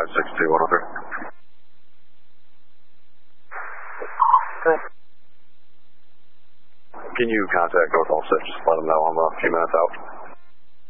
562-103. Good. Can you contact North Olmsted? Just let them know I'm a few minutes out.